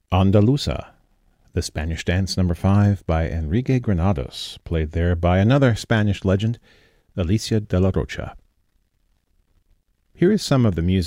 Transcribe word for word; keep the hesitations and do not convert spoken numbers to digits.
Andaluza, the Spanish Dance number five by Enrique Granados, played there by another Spanish legend, Alicia de la Rocha. Here is some of the music